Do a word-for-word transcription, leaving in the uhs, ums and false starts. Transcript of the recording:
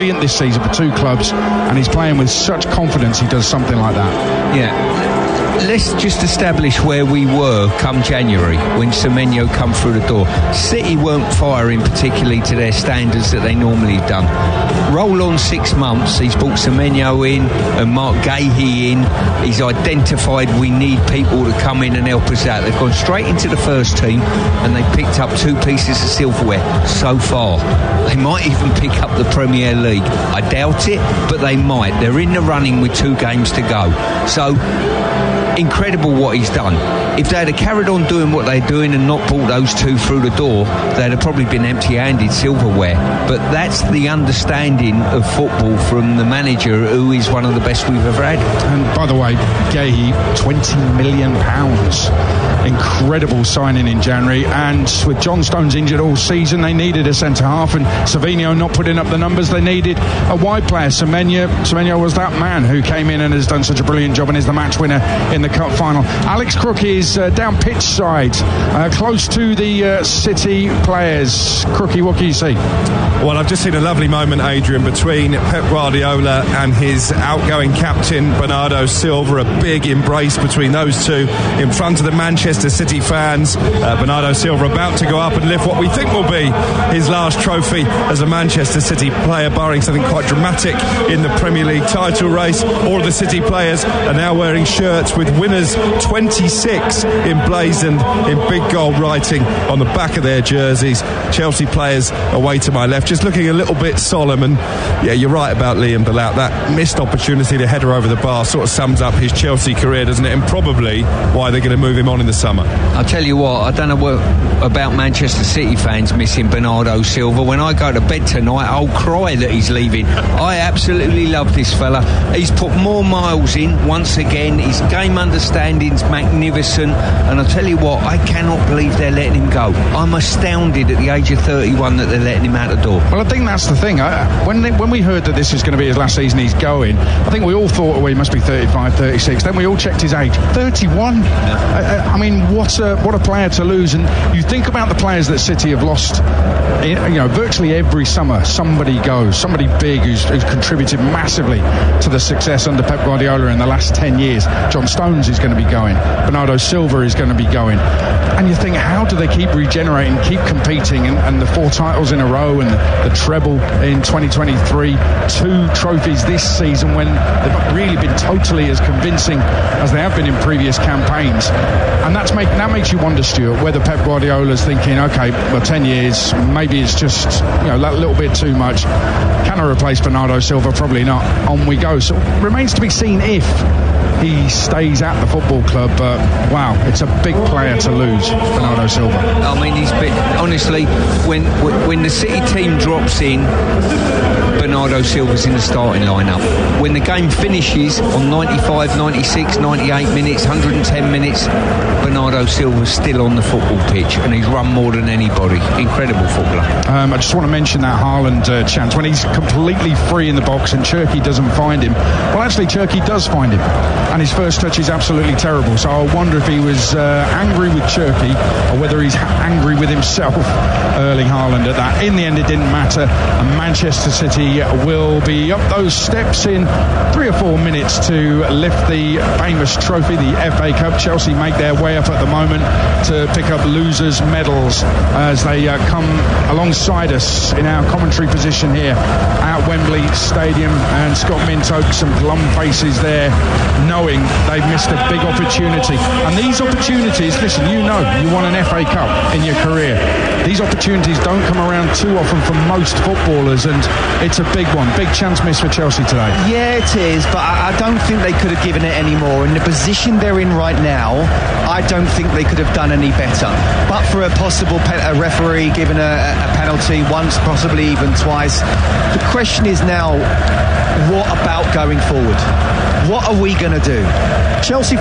this season for two clubs, and he's playing with such confidence he does something like that. Yeah. Let's just establish where we were come January when Semenyo come through the door. City weren't firing particularly to their standards that they normally have done. Roll on six months, he's brought Semenyo in and Mark Gahey in. He's identified we need people to come in and help us out. They've gone straight into the first team and they picked up two pieces of silverware so far. They might even pick up the Premier League. I doubt it, but they might. They're in the running with two games to go. So incredible what he's done. If they'd have carried on doing what they're doing and not brought those two through the door, they'd have probably been empty-handed silverware. But that's the understanding of football from the manager, who is one of the best we've ever had. And by the way, Gahey, twenty million pounds. Incredible signing in January, and with John Stones injured all season, they needed a centre-half, and Savinho not putting up the numbers. They needed a wide player. Semenyo, Semenyo was that man who came in and has done such a brilliant job and is the match winner in the cup final. Alex Crook is uh, down pitch side, uh, close to the uh, City players. Crookie, what can you see? Well, I've just seen a lovely moment, Adrian, between Pep Guardiola and his outgoing captain, Bernardo Silva. A big embrace between those two in front of the Manchester City fans. Uh, Bernardo Silva about to go up and lift what we think will be his last trophy as a Manchester City player, barring something quite dramatic in the Premier League title race. All of the City players are now wearing shirts with winners twenty-six emblazoned in big gold writing on the back of their jerseys. Chelsea players away to my left, just looking a little bit solemn. And yeah, you're right about Liam Balat. That missed opportunity to header over the bar sort of sums up his Chelsea career, doesn't it? And probably why they're going to move him on in the summer. I'll tell you what, I don't know what about Manchester City fans missing Bernardo Silva. When I go to bed tonight, I'll cry that he's leaving. I absolutely love this fella. He's put more miles in once again. His game understanding's magnificent, and I'll tell you what, I cannot believe they're letting him go. I'm astounded at the age of thirty-one that they're letting him out the door. Well, I think that's the thing. I, when they, when we heard that this is going to be his last season, he's going, I think we all thought, well, he must be thirty-five, thirty-six. Then we all checked his age. thirty-one. Yeah. I, I mean, what a, what a player to lose. And you think about the players that City have lost, you know, virtually every summer, somebody goes, somebody big who's, who's contributed massively to the success under Pep Guardiola in the last ten years. John Stones is going to be going. Bernardo Silva is going to be going. And you think, how do they keep regenerating, keep competing, and, and the four titles in a row and the, the treble in twenty twenty-three, two trophies this season when they've not really been totally as convincing as they have been in previous campaigns. And that's make, that makes you wonder, Stuart, whether Pep Guardiola's thinking, okay, well, ten years, maybe it's just, you know, a little bit too much. Can I replace Bernardo Silva? Probably not. On we go. So it remains to be seen if he stays at the football club, but wow, it's a big player to lose, Bernardo Silva. I mean, he's been, honestly, when when the City team drops in, Bernardo Silva's in the starting lineup. When the game finishes on ninety-five, ninety-six, ninety-eight minutes, one hundred ten minutes, Bernardo Silva's still on the football pitch, and he's run more than anybody. Incredible footballer. Um, I just want to mention that Haaland uh, chance when he's completely free in the box and Cherki doesn't find him. Well, actually, Cherki does find him, and his first touch is absolutely terrible. So I wonder if he was uh, angry with Cherki or whether he's angry with himself, Erling Haaland, at that. In the end, it didn't matter, and Manchester City will be up those steps in three or four minutes to lift the famous trophy, the F A Cup. Chelsea make their way up at the moment to pick up losers' medals as they uh, come alongside us in our commentary position here at Wembley Stadium. And Scott Minto, some glum faces there, knowing they've missed a big opportunity. And these opportunities, listen, you know, you won an F A Cup in your career. These opportunities don't come around too often for most footballers, and it's a big one. Big chance missed for Chelsea today. Yeah, it is, but I don't think they could have given it any more. In the position they're in right now, I don't think they could have done any better. But for a possible pe- a referee giving a, a penalty once, possibly even twice, the question is now, what about going forward? What are we going to do? Chelsea